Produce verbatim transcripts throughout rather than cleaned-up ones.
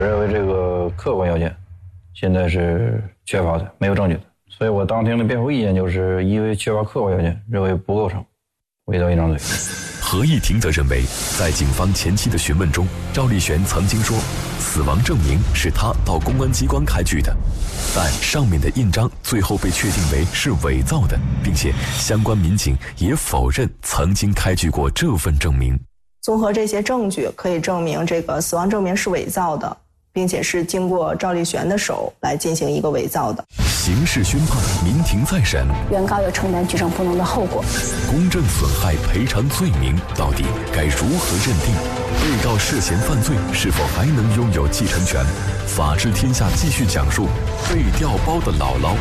认为这个客观要件现在是缺乏的，没有证据的，所以我当庭的辩护意见就是因为缺乏客观要件，认为不构成伪造印章罪。 合议庭则认为，在警方前期的询问中，赵立旋曾经说死亡证明是他到公安机关开具的，但上面的印章最后被确定为是伪造的，并且相关民警也否认曾经开具过这份证明。 综合这些证据，可以证明这个死亡证明是伪造的，并且是经过赵立旋的手来进行一个伪造的。 刑事宣判，民庭再审， 原告要承担举证不能的后果。 公正损害赔偿罪名到底该如何认定？被告涉嫌犯罪是否还能拥有继承权？法治天下继续讲述被调包的姥姥。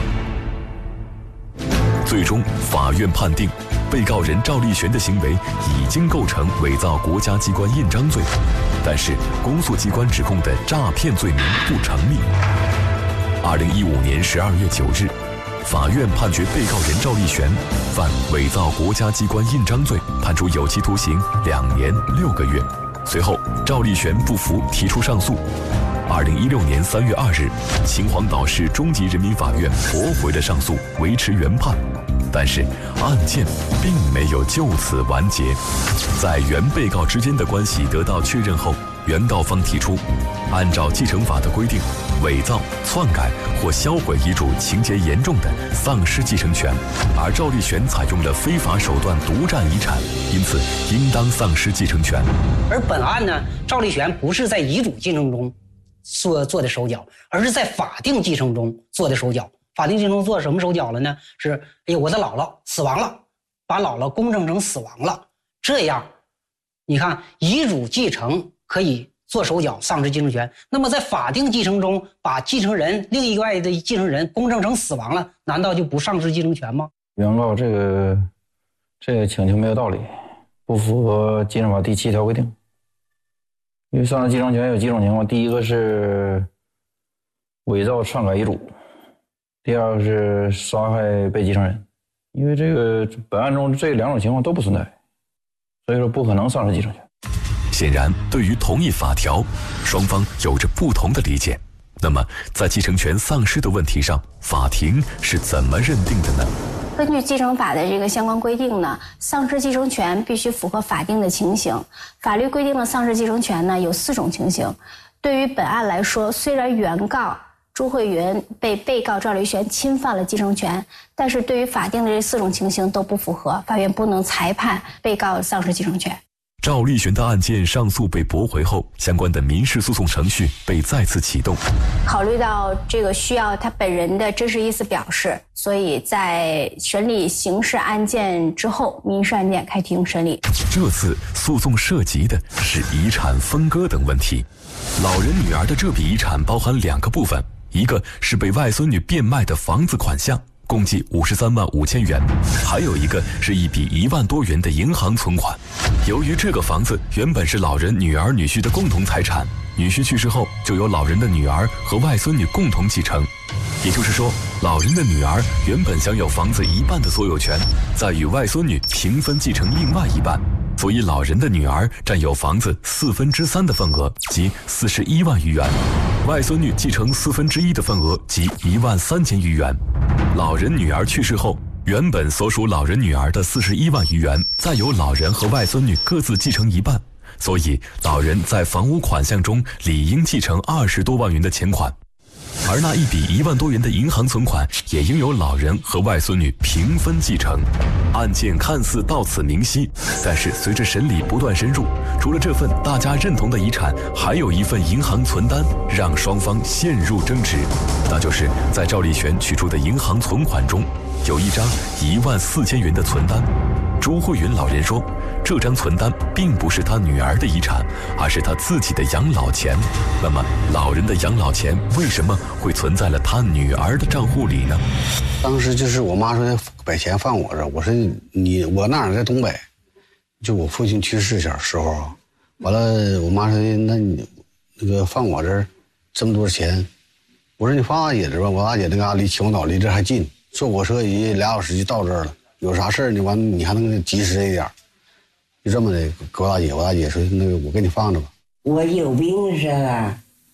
最终，法院判定，被告人赵立旋的行为已经构成伪造国家机关印章罪，但是公诉机关指控的诈骗罪名不成立。二零一五年十二月九日，法院判决被告人赵立旋犯伪造国家机关印章罪，判处有期徒刑两年六个月。随后，赵立旋不服，提出上诉。二零一六年三月二日，秦皇岛市中级人民法院驳回了上诉，维持原判。但是案件并没有就此完结，在原被告之间的关系得到确认后，原告方提出，按照继承法的规定，伪造、篡改或销毁遗嘱情节严重的丧失继承权，而赵立旋采用了非法手段独占遗产，因此应当丧失继承权。 而本案呢，赵立旋不是在遗嘱继承中做做的手脚，而是在法定继承中做的手脚。法定继承中做什么手脚了呢？是，哎呀，我的姥姥死亡了，把姥姥公证成死亡了，这样，你看遗嘱继承可以做手脚丧失继承权，那么在法定继承中把继承人另一外的继承人公证成死亡了，难道就不丧失继承权吗？ 原告这个这个请求没有道理，不符合继承法第七条规定。因为丧失继承权有几种情况，第一个是伪造篡改遗嘱，第二个是杀害被继承人。因为这个本案中这两种情况都不存在，所以说不可能丧失继承权。 显然，对于同一法条，双方有着不同的理解。那么，在继承权丧失的问题上，法庭是怎么认定的呢？ 根据继承法的这个相关规定呢，丧失继承权必须符合法定的情形。法律规定的丧失继承权呢有四种情形。对于本案来说，虽然原告朱慧云被被告赵立旋侵犯了继承权，但是对于法定的这四种情形都不符合，法院不能裁判被告丧失继承权。 赵立旋的案件上诉被驳回后，相关的民事诉讼程序被再次启动。 考虑到这个需要他本人的真实意思表示，所以在审理刑事案件之后，民事案件开庭审理。 这次诉讼涉及的是遗产分割等问题。老人女儿的这笔遗产包含两个部分，一个是被外孙女变卖的房子款项，共计五十三万五千元，还有一个是一笔一万多元的银行存款。由于这个房子原本是老人女儿女婿的共同财产，女婿去世后就由老人的女儿和外孙女共同继承。也就是说，老人的女儿原本享有房子一半的所有权，再与外孙女平分继承另外一半，所以老人的女儿占有房子四分之三的份额，即四十一万余元；外孙女继承四分之一的份额，即一万三千余元。老人女儿去世后，原本所属老人女儿的四十一万余元，再由老人和外孙女各自继承一半，所以老人在房屋款项中理应继承二十多万元的钱款。而那一笔一万多元的银行存款也应由老人和外孙女平分继承。案件看似到此明晰，但是随着审理不断深入，除了这份大家认同的遗产，还有一份银行存单让双方陷入争执。那就是在赵立旋取出的银行存款中，有一张一万四千元的存单。朱慧云老人说，这张存单并不是他女儿的遗产，而是他自己的养老钱。那么，老人的养老钱为什么会存在了他女儿的账户里呢？ 当时就是我妈说把钱放我这儿，我说你我那儿在东北，就我父亲去世小时候啊，完了我妈说那你那个放我这儿这么多钱，我说你放大姐这吧，我大姐那嘎离秦皇岛离这还近，坐火车一俩小时就到这儿了。有啥事儿你完你还能及时一点，就这么的给我大姐，我大姐说那个我给你放着吧。 我有病是吧？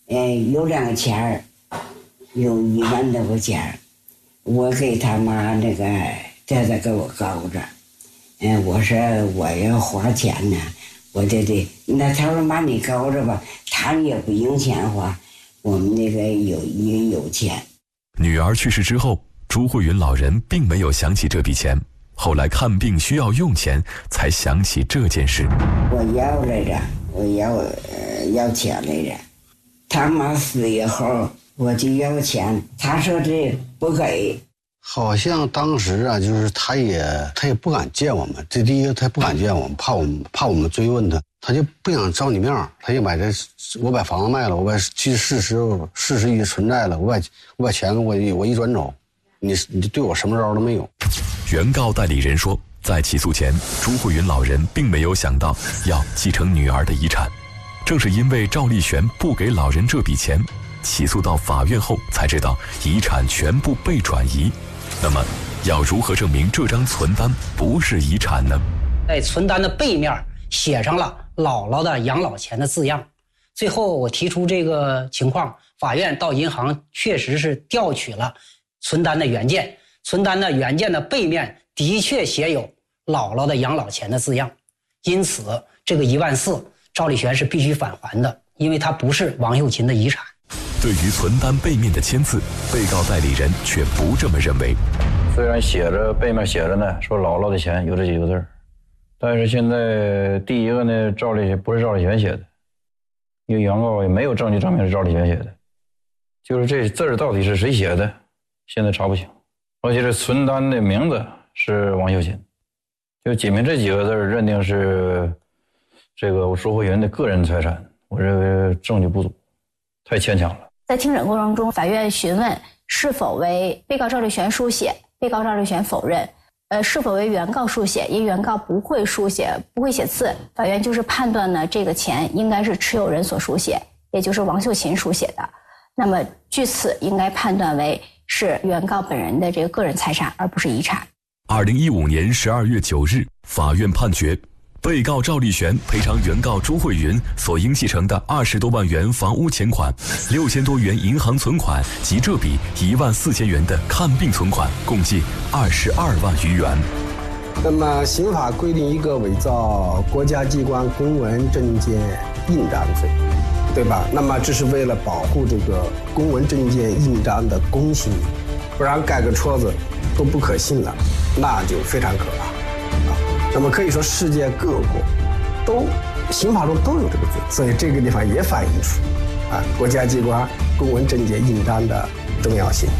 呃，有两个钱儿，有一万多块钱儿，我给他妈那个在这给我告着，嗯、呃，我说我要花钱呢，我这得，那他说妈你告着吧，他也不用钱花，我们那个有也有钱。 女儿去世之后，朱慧云老人并没有想起这笔钱，后来看病需要用钱，才想起这件事。 我要来着，我要呃要钱来着。他妈死以后，我就要钱，他说这不给。 好像当时啊，就是他也他也不敢见我们。这第一个，他不敢见我们，怕我们怕我们追问他，他就不想着你面，他就把这我把房子卖了，我把其实事实事实已经存在了，我把我把钱我我一转走，你你对我什么招都没有。 原告代理人说，在起诉前，朱慧云老人并没有想到要继承女儿的遗产。正是因为赵立旋不给老人这笔钱，起诉到法院后才知道遗产全部被转移。那么，要如何证明这张存单不是遗产呢？ 在存单的背面写上了姥姥的养老钱的字样。最后我提出这个情况，法院到银行确实是调取了存单的原件，存单的原件的背面的确写有姥姥的养老钱的字样，因此这个一万四。赵立旋是必须返还的，因为他不是王秀琴的遗产。 对于存单背面的签字，被告代理人却不这么认为。 虽然写着背面写着呢，说姥姥的钱有这几个字，但是现在第一个呢，赵立旋不是赵立旋写的，因为原告也没有证据证明是赵立旋写的，就是这字到底是谁写的，现在查不清。而且这存单的名字是王秀琴，就仅凭这几个字认定是这个朱慧云的个人财产，我认为证据不足，太牵强了。 在听审过程中，法院询问是否为被告赵立旋书写，被告赵立旋否认。呃，是否为原告书写？因原告不会书写，不会写字，法院就是判断呢，这个钱应该是持有人所书写，也就是王秀琴书写的。那么据此应该判断为是原告本人的这个个人财产，而不是遗产。 二零一五年十二月九日，法院判决。被告赵立旋赔偿原告朱慧云所应继承的二十多万元房屋钱款、六千多元银行存款及这笔一万四千元的看病存款，共计二十二万余元。 那么，刑法规定一个伪造国家机关公文证件印章罪，对吧？那么这是为了保护这个公文证件印章的公信力，不然盖个戳子都不可信了，那就非常可怕。那么可以说，世界各国都刑法中都有这个罪，所以这个地方也反映出啊国家机关公文证件印章的重要性。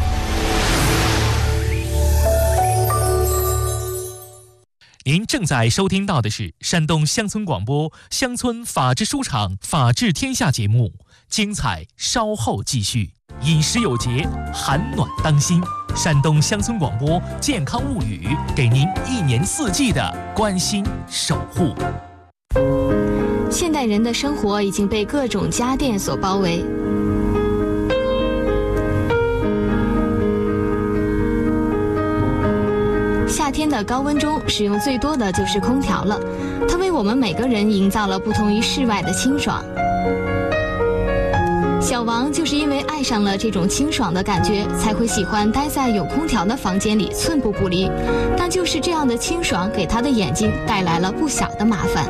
您正在收听到的是山东乡村广播乡村法制书场法治天下节目，精彩稍后继续。饮食有节，寒暖当心。山东乡村广播健康物语，给您一年四季的关心守护。 现代人的生活已经被各种家电所包围，夏天的高温中，使用最多的就是空调了。它为我们每个人营造了不同于室外的清爽。小王就是因为爱上了这种清爽的感觉，才会喜欢待在有空调的房间里寸步不离。但就是这样的清爽，给他的眼睛带来了不小的麻烦。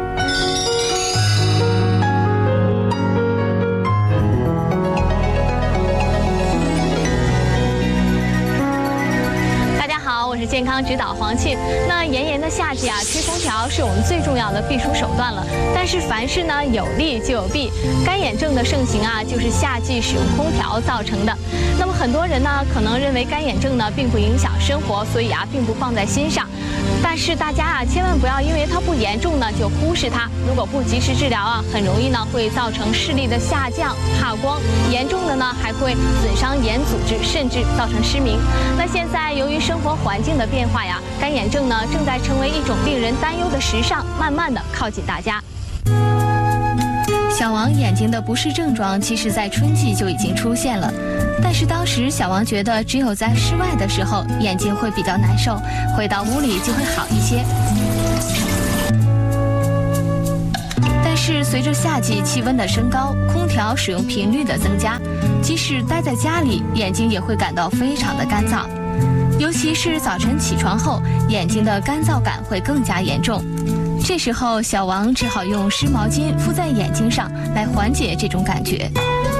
我是健康指导黄庆。那炎炎的夏季啊，吹空调是我们最重要的避暑手段了。但是凡事呢有利就有弊，干眼症的盛行啊，就是夏季使用空调造成的。那么很多人呢可能认为干眼症呢并不影响生活，所以啊并不放在心上。但是大家啊千万不要因为它不严重呢就忽视它，如果不及时治疗啊，很容易呢会造成视力的下降、怕光，严重的呢还会损伤眼组织，甚至造成失明。那现在由于生活环境的变化呀，干眼症呢正在成为一种令人担忧的时尚，慢慢的靠近大家。 小王眼睛的不适症状，其实在春季就已经出现了，但是当时小王觉得只有在室外的时候眼睛会比较难受，回到屋里就会好一些。但是是随着夏季气温的升高，空调使用频率的增加，即使待在家里，眼睛也会感到非常的干燥。尤其是早晨起床后，眼睛的干燥感会更加严重。这时候，小王只好用湿毛巾敷在眼睛上来缓解这种感觉。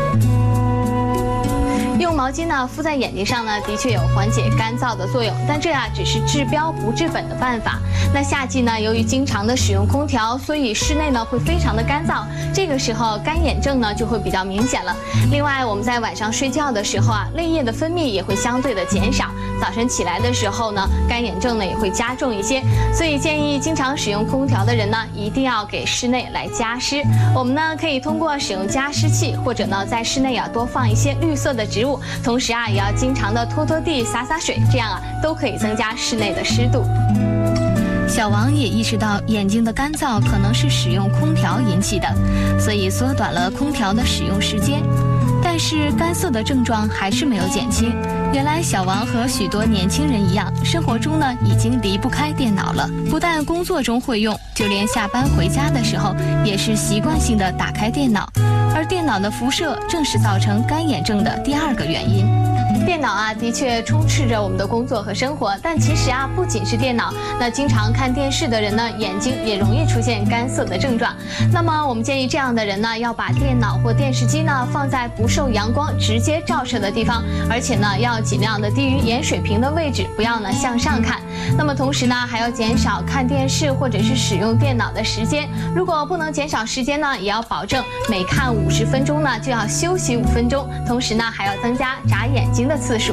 用毛巾呢敷在眼睛上呢，的确有缓解干燥的作用，但这呀只是治标不治本的办法。那夏季呢，由于经常的使用空调，所以室内呢会非常的干燥，这个时候干眼症呢就会比较明显了。另外，我们在晚上睡觉的时候啊，泪液的分泌也会相对的减少，早晨起来的时候呢，干眼症呢也会加重一些。所以建议经常使用空调的人呢，一定要给室内来加湿。我们呢可以通过使用加湿器，或者呢在室内啊多放一些绿色的植物。同时啊，也要经常的拖拖地、洒洒水，这样啊都可以增加室内的湿度。 小王也意识到眼睛的干燥可能是使用空调引起的，所以缩短了空调的使用时间。但是干涩的症状还是没有减轻。原来小王和许多年轻人一样，生活中呢已经离不开电脑了，不但工作中会用，就连下班回家的时候也是习惯性的打开电脑。而电脑的辐射正是造成干眼症的第二个原因。 电脑啊，的确充斥着我们的工作和生活，但其实啊，不仅是电脑，那经常看电视的人呢，眼睛也容易出现干涩的症状。那么我们建议这样的人呢，要把电脑或电视机呢放在不受阳光直接照射的地方，而且呢，要尽量的低于眼水平的位置，不要呢向上看。那么同时呢，还要减少看电视或者是使用电脑的时间。如果不能减少时间呢，也要保证每看五十分钟呢就要休息五分钟，同时呢还要增加眨眼睛的次数。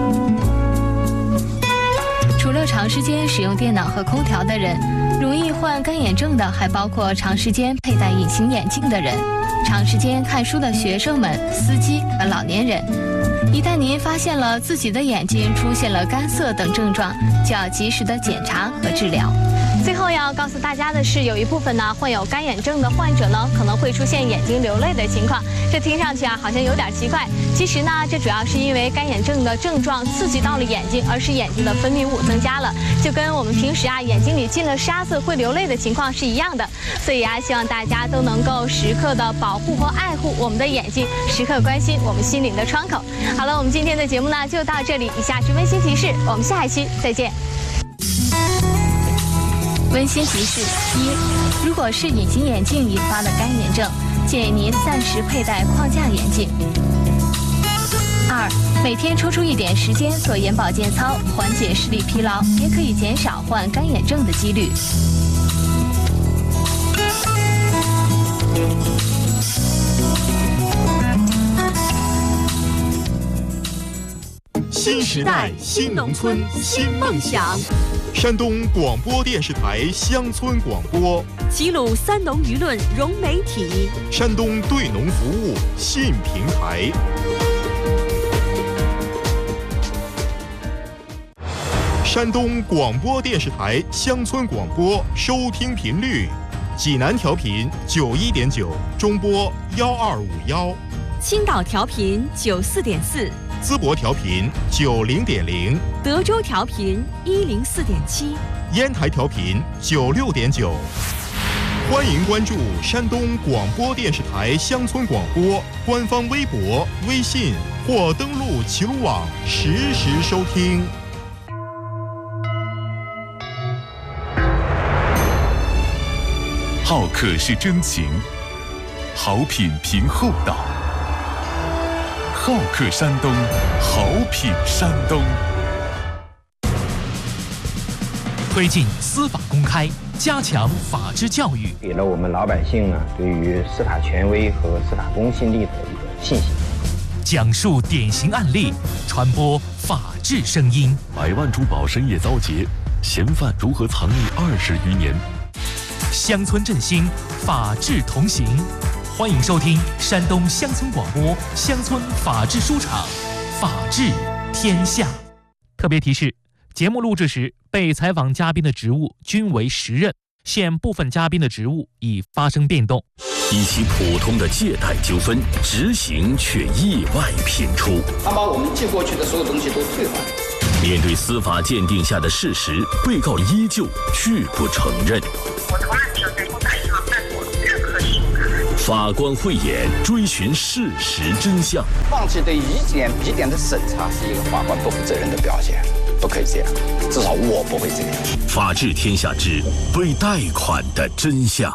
除了长时间使用电脑和空调的人，容易患干眼症的还包括长时间佩戴隐形眼镜的人、长时间看书的学生们、司机和老年人。一旦您发现了自己的眼睛出现了干涩等症状，就要及时的检查和治疗。 最后要告诉大家的是，有一部分呢患有干眼症的患者呢，可能会出现眼睛流泪的情况。这听上去啊好像有点奇怪，其实呢，这主要是因为干眼症的症状刺激到了眼睛，而使眼睛的分泌物增加了，就跟我们平时啊眼睛里进了沙子会流泪的情况是一样的。所以啊，希望大家都能够时刻的保护和爱护我们的眼睛，时刻关心我们心灵的窗口。好了，我们今天的节目呢就到这里，以下是温馨提示，我们下一期再见。 温馨提示一：如果是隐形眼镜引发的干眼症，建议您暂时佩戴框架眼镜。二、每天抽出一点时间做眼保健操，缓解视力疲劳，也可以减少患干眼症的几率。 新时代，新农村，新梦想。山东广播电视台乡村广播， 齐鲁三农舆论融媒体， 山东对农服务信平台。山东广播电视台乡村广播收听频率：济南调频九一点九，中波幺二五幺； 青岛调频九四点四。 淄博调频九零点零， 德州调频一零四点七， 烟台调频九六点九。欢迎关注山东广播电视台乡村广播官方微博、微信或登录齐鲁网实时收听。 好客是真情，好品凭厚道。好客山东，好品山东。 推进司法公开，加强法治教育， 给了我们老百姓呢对于司法权威和司法公信力的一个信心。 讲述典型案例，传播法治声音。 百万珠宝深夜遭劫，嫌犯如何藏匿二十余年？ 乡村振兴，法治同行。欢迎收听山东乡村广播乡村法治书场，法治天下。特别提示：节目录制时，被采访嘉宾的职务均为实任，现部分嘉宾的职务已发生变动。 一起普通的借贷纠纷，执行却意外频出。 他把我们借过去的所有东西都退还。 面对司法鉴定下的事实，被告依旧拒不承认。 我从来没有在公台上干过任何事。 法官慧眼追寻事实真相。 放弃对一点一点的审查是一个法官不负责任的表现，不可以这样，至少我不会这样。 法治天下之被贷款的真相。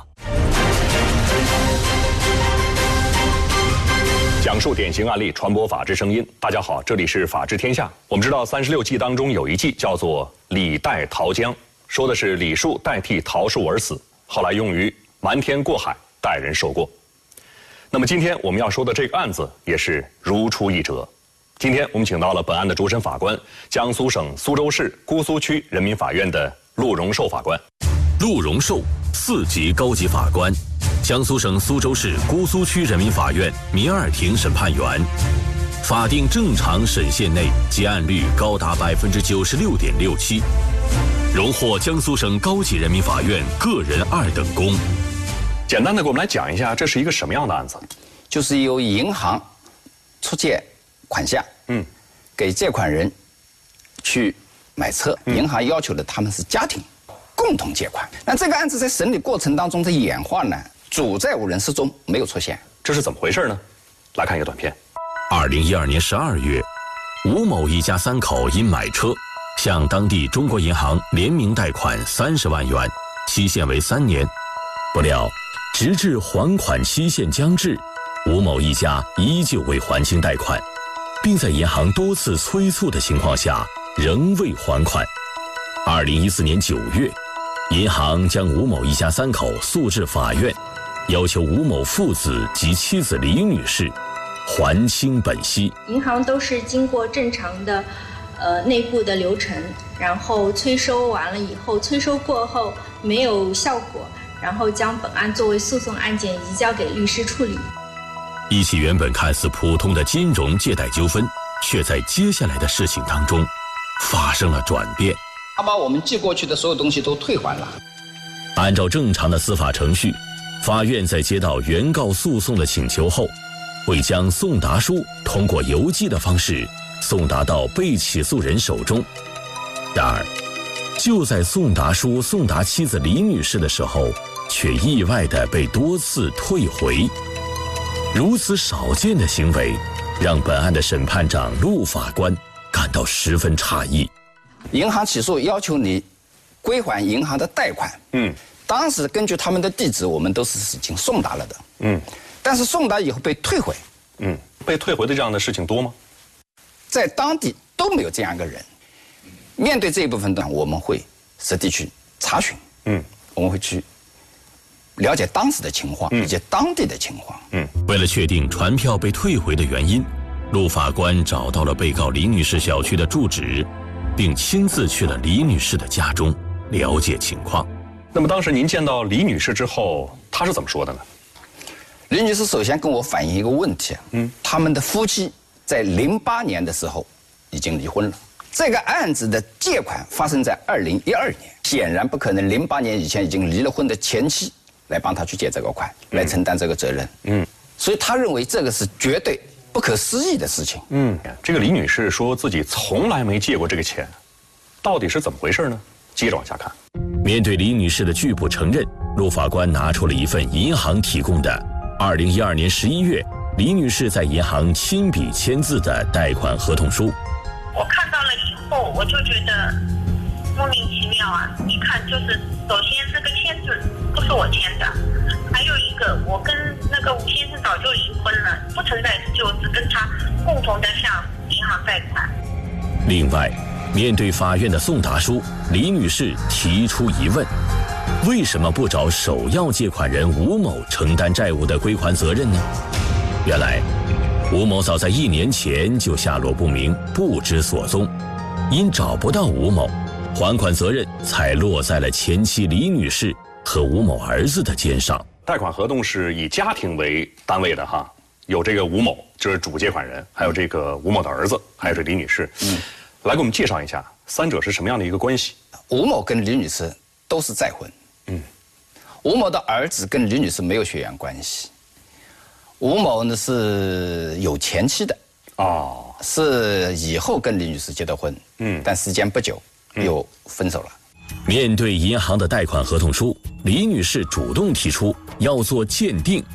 讲述典型案例，传播法治声音。大家好，这里是法治天下。我们知道三十六计当中有一计叫做李代桃僵，说的是李树代替桃树而死，后来用于瞒天过海，代人受过。那么今天我们要说的这个案子也是如出一辙。今天我们请到了本案的主审法官，江苏省苏州市姑苏区人民法院的陆荣寿法官。 陆荣寿，四级高级法官，江苏省苏州市姑苏区人民法院民二庭审判员。法定正常审线内结案率高达百分之九十六点六七，荣获江苏省高级人民法院个人二等功。 简单的给我们来讲一下，这是一个什么样的案子？ 就是由银行出借款项，嗯，给借款人去买车，嗯、银行要求的他们是家庭共同借款。那这个案子在审理过程当中的演化呢，主债务人失踪，没有出现， 这是怎么回事呢？来看一个短片。 二零一二年十二月，吴某一家三口因买车，向当地中国银行联名贷款三十万元，期限为三年。不料，直至还款期限将至，吴某一家依旧未还清贷款，并在银行多次催促的情况下，仍未还款。二零一四年九月，银行将吴某一家三口诉至法院，要求吴某父子及妻子李女士还清本息。 银行都是经过正常的呃内部的流程，然后催收完了以后，催收过后没有效果，然后将本案作为诉讼案件移交给律师处理。 一起原本看似普通的金融借贷纠纷，却在接下来的事情当中发生了转变。 他把我们寄过去的所有东西都退还了。 按照正常的司法程序，法院在接到原告诉讼的请求后，会将送达书通过邮寄的方式送达到被起诉人手中。然而，就在送达书送达妻子李女士的时候，却意外地被多次退回。如此少见的行为，让本案的审判长陆法官感到十分诧异。 银行起诉要求你归还银行的贷款，嗯，当时根据他们的地址，我们都是已经送达了的，嗯，但是送达以后被退回， 嗯，被退回的这样的事情多吗？ 在当地都没有这样一个人。面对这一部分呢，我们会实地去查询，嗯，我们会去了解当时的情况以及当地的情况， 嗯，为了确定传票被退回的原因，陆法官找到了被告李女士小区的住址，并亲自去了李女士的家中了解情况。 那么当时您见到李女士之后，她是怎么说的呢？ 李女士首先跟我反映一个问题，嗯，他们的夫妻在零八年的时候已经离婚了。这个案子的借款发生在二零一二年，显然不可能零八年以前已经离了婚的前妻来帮他去借这个款，嗯、来承担这个责任。嗯，所以他认为这个是绝对不可思议的事情。 嗯，这个李女士说自己从来没借过这个钱，到底是怎么回事呢？接着往下看。 面对李女士的拒不承认，陆法官拿出了一份银行提供的二零一二年十一月李女士在银行亲笔签字的贷款合同书。 我看到了以后，我就觉得莫名其妙啊！一看就是，首先这个签字不是我签的，还有一个我跟那个吴先生早就离婚了，不存在就只跟他共同的向银行贷款。 另外，面对法院的送达书，李女士提出疑问：为什么不找首要借款人吴某承担债务的归还责任呢？原来，吴某早在一年前就下落不明，不知所踪，因找不到吴某，还款责任才落在了前妻李女士和吴某儿子的肩上。 贷款合同是以家庭为单位的哈，有这个吴某就是主借款人，还有这个吴某的儿子，还有这李女士。嗯，来给我们介绍一下三者是什么样的一个关系？ 吴某跟李女士都是再婚。嗯，吴某的儿子跟李女士没有血缘关系。吴某呢是有前妻的，哦，是以后跟李女士结的婚，嗯，但时间不久又分手了。 面对银行的贷款合同书，李女士主动提出要做鉴定，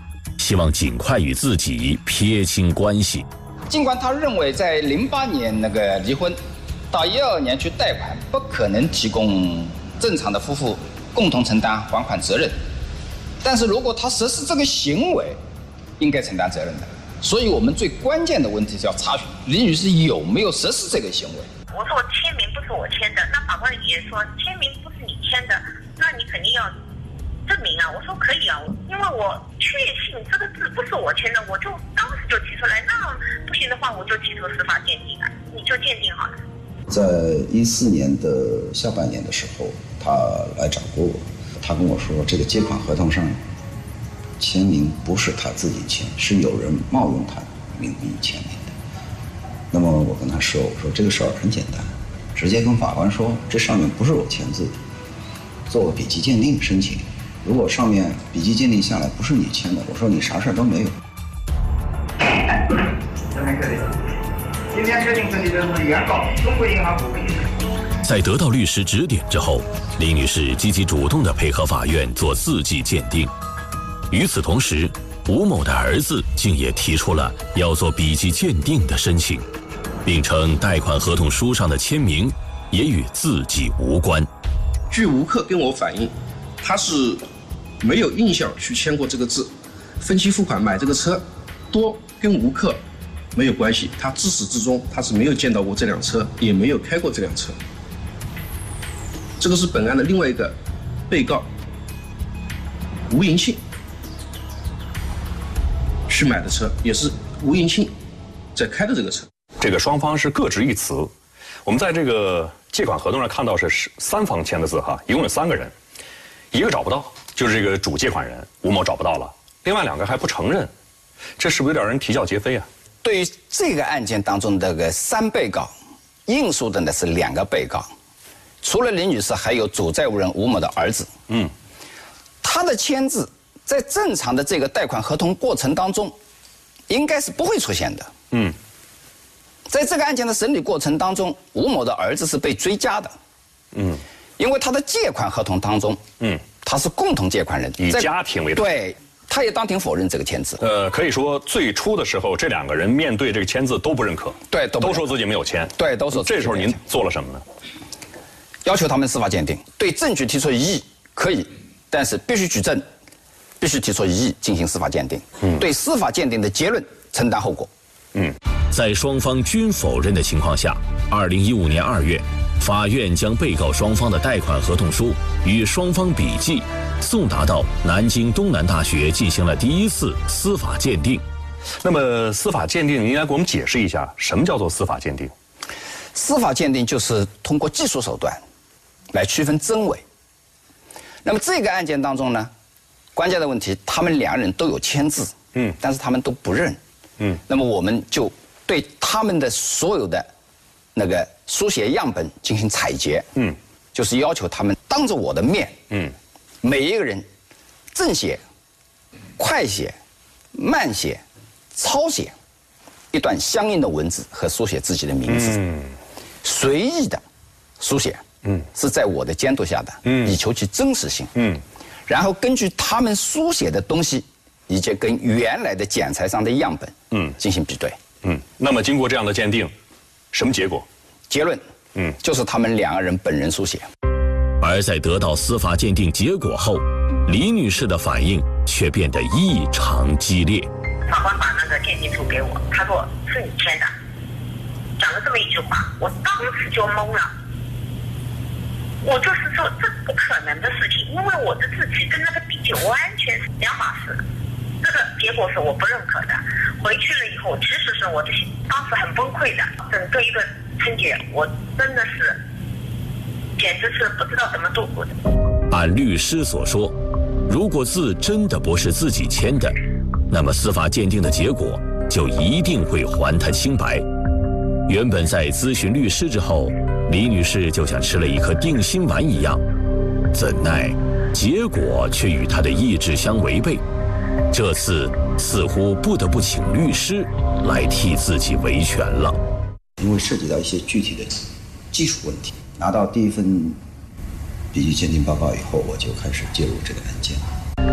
希望尽快与自己撇清关系。 尽管他认为在零八年那个离婚，到一二年去贷款，不可能提供正常的夫妇共同承担还款责任，但是如果他实施这个行为，应该承担责任的。所以我们最关键的问题是要查询李女士有没有实施这个行为。 我说我签名不是我签的，那法官也说签名不是你签的，那你肯定要证明啊。我说可以啊，因为我确信这个字不是我签的，我就当时就提出来。那不行的话，我就提出司法鉴定啊，你就鉴定好了。 在一四年的下半年的时候，他来找过我，他跟我说这个借款合同上签名不是他自己签，是有人冒用他名义签名的。那么我跟他说，我说这个事儿很简单，直接跟法官说这上面不是我签字的，做个笔迹鉴定申请。如果上面笔迹鉴定下来不是你签的，我说你啥事儿都没有。 这边可以。今天确定自己的是原告中国银行股份有限公司。 在得到律师指点之后，李女士积极主动地配合法院做字迹鉴定。与此同时，吴某的儿子竟也提出了要做笔迹鉴定的申请，并称贷款合同书上的签名也与自己无关。 据吴克跟我反映，他是没有印象去签过这个字，分期付款买这个车，多跟吴克没有关系，他自始至终他是没有见到过这辆车，也没有开过这辆车。这个是本案的另外一个被告吴银庆去买的车，也是吴银庆在开的这个车。 这个双方是各执一词。我们在这个借款合同上看到是三方签的字哈，一共有三个人，一个找不到，就是这个主借款人吴某找不到了，另外两个还不承认，这是不是有点让人啼笑皆非啊？ 对于这个案件当中的个三被告，应诉的呢是两个被告，除了林女士，还有主债务人吴某的儿子。嗯，他的签字在正常的这个贷款合同过程当中，应该是不会出现的。嗯，在这个案件的审理过程当中，吴某的儿子是被追加的。嗯，因为他的借款合同当中，嗯，他是共同借款人， 以家庭为对。他也当庭否认这个签字。 呃，可以说最初的时候，这两个人面对这个签字都不认可， 对，都, 都说自己没有签， 对，都说。 这时候您做了什么呢？ 要求他们司法鉴定，对证据提出异议可以，但是必须举证，必须提出异议进行司法鉴定。嗯，对司法鉴定的结论承担后果。 嗯，在双方均否认的情况下，二零一五年二月，法院将被告双方的贷款合同书与双方笔迹送达到南京东南大学进行了第一次司法鉴定。 那么司法鉴定，您来给我们解释一下，什么叫做司法鉴定？ 司法鉴定就是通过技术手段来区分真伪。那么这个案件当中呢，关键的问题，他们两人都有签字，嗯，但是他们都不认，嗯，那么我们就对他们的所有的那个书写样本进行采集，嗯，就是要求他们当着我的面，嗯。每一个人正写、快写、慢写、抄写一段相应的文字和书写自己的名字，嗯、随意的书写，嗯，是在我的监督下的，嗯，以求其真实性，嗯，然后根据他们书写的东西，以及跟原来的检材上的样本，嗯，进行比对， 嗯，那么经过这样的鉴定，什么结果？ 结论，嗯，就是他们两个人本人书写。 而在得到司法鉴定结果后，李女士的反应却变得异常激烈。 法官把那个鉴定书给我，他说是你签的，讲了这么一句话，我当时就懵了。我就是说这不可能的事情，因为我的字迹跟那个笔迹完全是两码事。这个结果是我不认可的。回去了以后，其实是我的心当时很崩溃的。整个一个春节，我真的是。简直是不知道怎么度过的。 按律师所说，如果字真的不是自己签的，那么司法鉴定的结果就一定会还他清白。原本在咨询律师之后，李女士就像吃了一颗定心丸一样，怎奈结果却与她的意志相违背。这次似乎不得不请律师来替自己维权了。 因为涉及到一些具体的技术问题。拿到第一份笔迹鉴定报告以后，我就开始介入这个案件。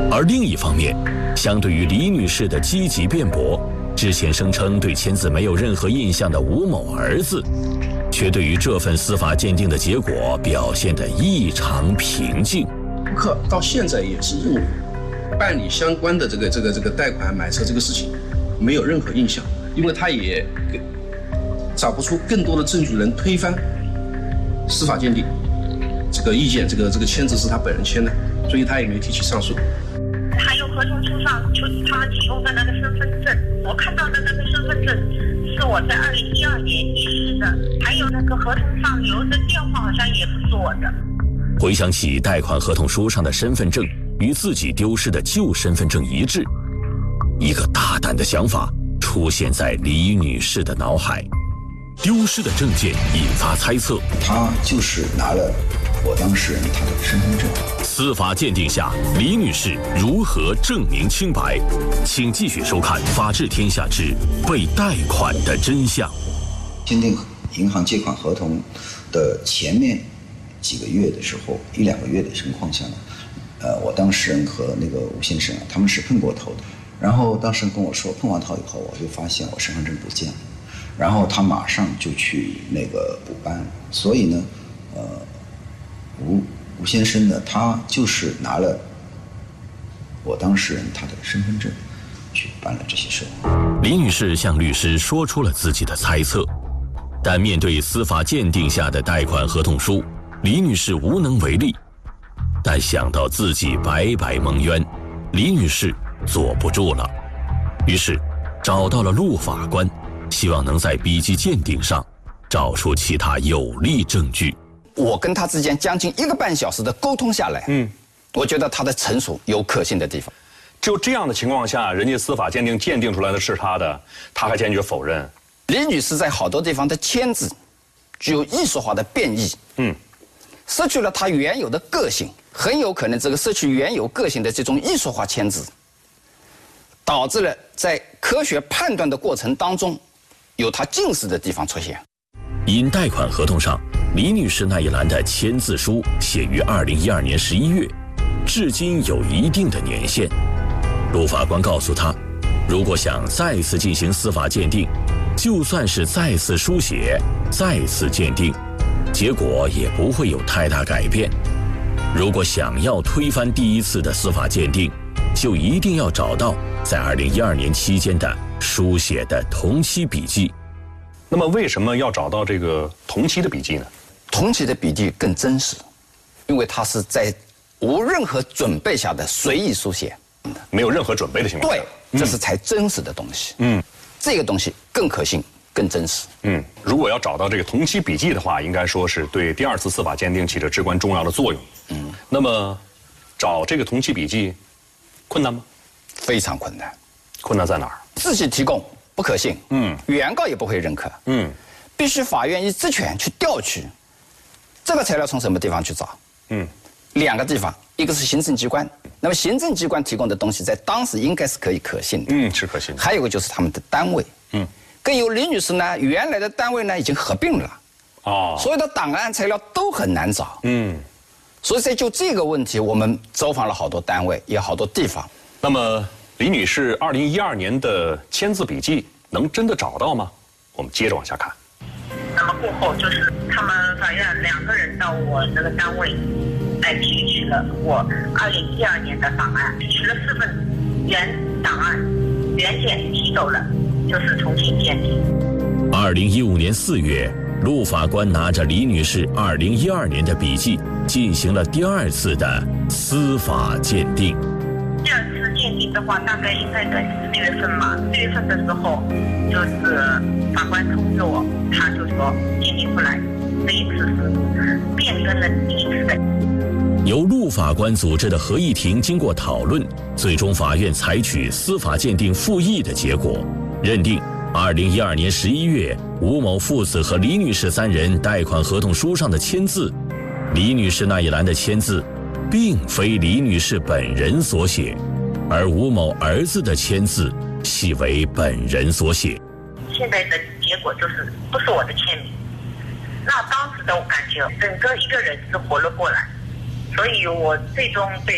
而另一方面，相对于李女士的积极辩驳，之前声称对签字没有任何印象的吴某儿子，却对于这份司法鉴定的结果表现得异常平静。 顾客到现在也是认为，办理相关的这个这个这个贷款买车这个事情没有任何印象，因为他也找不出更多的证据能推翻司法鉴定这个意见，这个这个签字是他本人签的，所以他也没提起上诉。 还有合同书上就他们提供的那个身份证，我看到的那个身份证是我在二零一二年遗失的，还有那个合同上留的电话好像也不是我的。 回想起贷款合同书上的身份证与自己丢失的旧身份证一致，一个大胆的想法出现在李女士的脑海。丢失的证件引发猜测， 他就是拿了我当事人他的身份证。 司法鉴定下，李女士如何证明清白？请继续收看《法治天下之被贷款的真相》。 签订银行借款合同的前面几个月的时候，一两个月的情况下呢，呃，我当事人和那个吴先生啊，他们是碰过头的。然后当事人跟我说，碰完头以后，我就发现我身份证不见了。然后他马上就去那个补办，所以呢，呃，吴吴先生呢，他就是拿了我当事人他的身份证去办了这些事。 李女士向律师说出了自己的猜测，但面对司法鉴定下的贷款合同书，李女士无能为力。但想到自己白白蒙冤，李女士坐不住了，于是找到了陆法官。希望能在笔迹鉴定上找出其他有力证据。 我跟他之间将近一个半小时的沟通下来，嗯，我觉得他的陈述有可信的地方。 就这样的情况下，人家司法鉴定鉴定出来的是他的，他还坚决否认。 李女士在好多地方的签字具有艺术化的变异，嗯，失去了她原有的个性，很有可能这个失去原有个性的这种艺术化签字，导致了在科学判断的过程当中有他近似的地方出现。 因贷款合同上李女士那一栏的签字书写于二零一二年十一月，至今有一定的年限。陆法官告诉他，如果想再次进行司法鉴定，就算是再次书写、再次鉴定，结果也不会有太大改变。如果想要推翻第一次的司法鉴定，就一定要找到在二零一二年期间的书写的同期笔记。 那么为什么要找到这个同期的笔记呢？ 同期的笔记更真实，因为它是在无任何准备下的随意书写， 没有任何准备的情况下。 对，这是才真实的东西。嗯，这个东西更可信、更真实。 嗯，如果要找到这个同期笔记的话，应该说是对第二次司法鉴定起着至关重要的作用。嗯，那么找这个同期笔记困难吗？ 非常困难。 困难在哪儿？ 自己提供不可信，嗯，原告也不会认可，嗯，必须法院以职权去调取。这个材料从什么地方去找？嗯，两个地方，一个是行政机关，那么行政机关提供的东西在当时应该是可以可信的， 嗯，是可信的。 还有一个就是他们的单位，嗯，更有李女士呢，原来的单位呢已经合并了，哦，所有的档案材料都很难找，嗯，所以在就这个问题，我们走访了好多单位，也好多地方。 那么李女士二零一二年的签字笔记能真的找到吗？我们接着往下看。 那么过后就是他们法院两个人到我那个单位来提取了我二零一二年的档案，提取了四份原档案原件提走了，就是重新鉴定。 二零一五年四月，陆法官拿着李女士二零一二年的笔记进行了第二次的司法鉴定。 第二次鉴定的话，大概应该在四月份嘛。四月份的时候，就是法官通知我，他就说鉴定出来，这一次是变更了第一次的。 由陆法官组织的合议庭经过讨论，最终法院采取司法鉴定复议的结果，认定二零一二年十一月吴某父子和李女士三人贷款合同书上的签字，李女士那一栏的签字并非李女士本人所写，而吴某儿子的签字系为本人所写。 现在的结果就是不是我的签名，那当时的我感觉整个一个人是活了过来，所以我最终被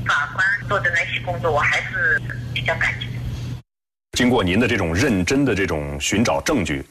法官做的那些工作，我还是比较感激。 经过您的这种认真的这种寻找证据，